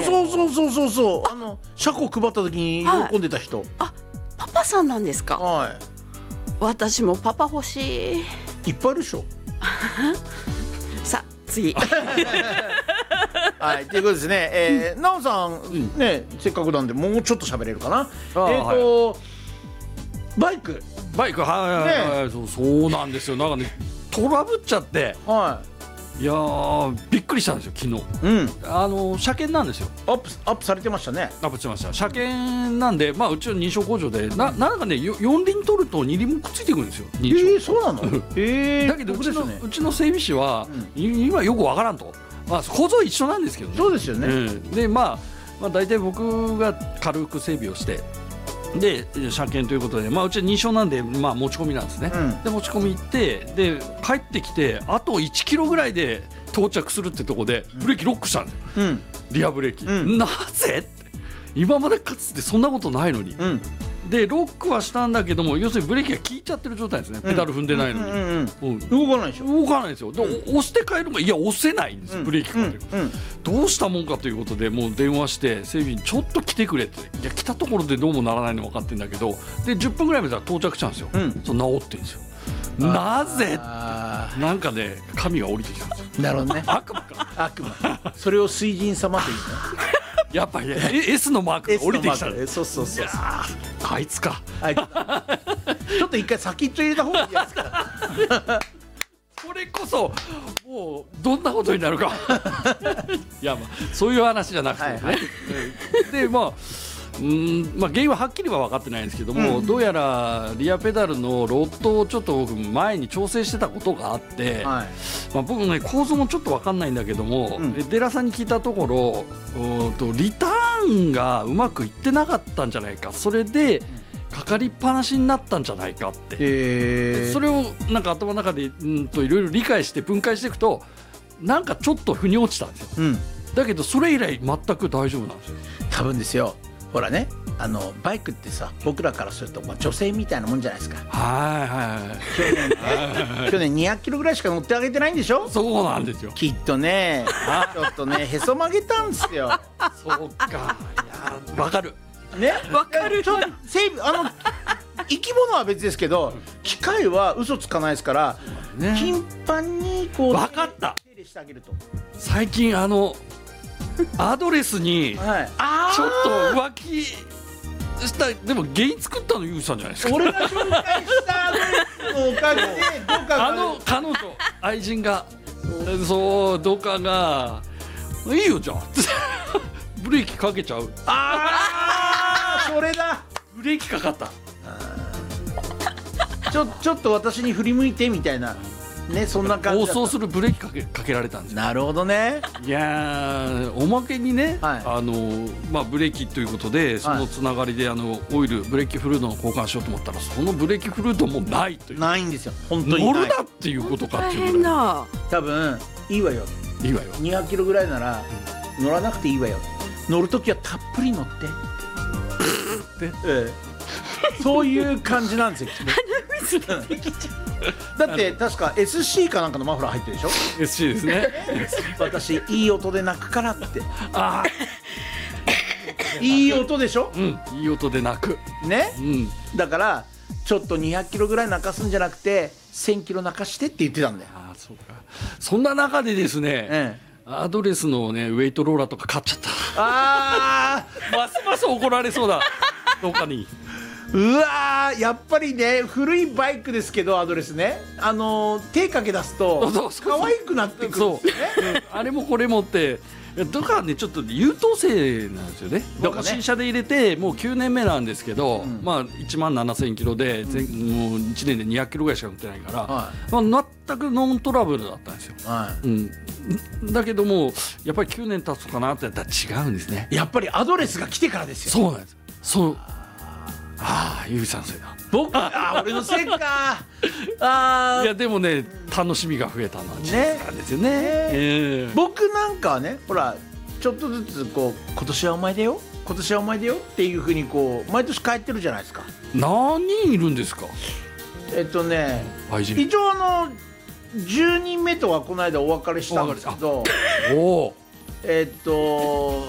そう車庫配った時に喜んでた人。 パパさんなんですか。 は私もパパ欲しい。 い。いっぱいあるでしょ。 さあ次。 はい、ということですね。なおさんね、せっかくなんでもうちょっと喋れるかな。バイク。 はい、そうなんですよ。なんかねトラブっちゃって、いやびっくりしたんですよ昨日。車検なんですよ。 アップされてましたね。 アップしてました。車検なんで、うちの認証工場でなんかね4輪取ると2輪もくっついてくるんですよ。認証。 そうなの。 だけどうちの整備士は今よくわからんと。構造一緒なんですけどね。 そうですよね。 で大体僕が軽く整備をしてで車検ということで、うちは認証なんで、持ち込みなんですね。で持ち込み行ってで帰ってきてあと1キロぐらいで到着するってとこでブレーキロックしたんですよ。リアブレーキ。なぜって今までかつてそんなことないのに。でロックはしたんだけども、要するにブレーキが効いちゃってる状態ですね。ペダル踏んでないのに動かないでしょ。 動かないんですよ。で押して帰るのが押せないんですよ。ブレーキかかってる。どうしたもんかということでもう電話して整備にちょっと来てくれって。いや来たところでどうもならないの分かってるんだけど、で10分ぐらいまで到着したんですよ。そう治ってるんですよ。なぜなんかね神が降りてきたんですよ。 なるほどね。 悪魔か。 悪魔。それを水神様というね。 やっぱり S のマークが降りてきた。 そうあいつか。 ちょっと一回先っちょ入れた方がいいじゃないですか。 これこそもうどんなことになるか。いやそういう話じゃなくてね。で原因ははっきりは分かってないんですけども、どうやらリアペダルのロッドをちょっと僕前に調整してたことがあって、僕ね構造もちょっと分かんないんだけども、デラさんに聞いたところリターンがうまくいってなかったんじゃないか、それでかかりっぱなしになったんじゃないかって、それをなんか頭の中でいろいろ理解して分解していくとなんかちょっと腑に落ちたんですよ。だけどそれ以来全く大丈夫なんですよ。 多分ですよ。ほらね、バイクってさ、僕らからすると女性みたいなもんじゃないですか。去年200キロぐらいしか乗ってあげてないんでしょ。 そうなんですよ。 きっとねちょっとねへそ曲げたんですよ。 そうか。いや分かるね。 分かるんだ。 生き物は別ですけど機械は嘘つかないですから、頻繁にこう分かった。 手入れしてあげると。 最近アドレスにちょっと浮気したでも原因作ったのユウさんじゃないですか。 俺が紹介したアドレスのおかげでどっかが彼女愛人がそうどっかがいいよじゃあブレーキかけちゃう。 それだ。 ブレーキかかった。 ちょっと私に振り向いてみたいなね、そんな感じ。 そうするブレーキかけられたんですよ。 なるほどね。 いやおまけにね、ブレーキということでそのつながりでオイルブレーキフルードの交換しようと思ったらそのブレーキフルードもないという。 ないんですよ本当に。 乗るなっていうことかっていうぐらい。 多分いいわよ。 いいわよ。 200キロぐらいなら乗らなくていいわよ。乗るときはたっぷり乗ってそういう感じなんですよ。だって確か SC かなんかのマフラー入ってるでしょ。 SC ですね。 私いい音で鳴くからって。いい音でしょ。 いい音で鳴くね。だからちょっと200キロぐらい泣かすんじゃなくて1000キロ泣かしてって言ってたんだよ。 そうか。そんな中でですね、アドレスのねウェイトローラーとか買っちゃった。ますます怒られそうだどっかに。 うわー、やっぱりね古いバイクですけどアドレスね、手かけ出すと可愛くなってくるんですよね。 あれもこれもってどっかねちょっと優等生なんですよね。僕は新車で入れてもう9年目なんですけど、1万7000キロでもう1年で200キロぐらいしか乗ってないから、全くノントラブルだったんですよ。だけどもやっぱり9年経つかなってやったら違うんですね。 やっぱりアドレスが来てからですよ。 そうなんです。そうゆうさんせいだ。 俺のせいか。 いやでもね楽しみが増えたのは事実なんですよね。 僕なんかはねほらちょっとずつこう今年はお前だよ今年はお前だよっていうふうにこう毎年帰ってるじゃないですか。 何人いるんですか。 一応10人目とはこの間お別れしたんですけど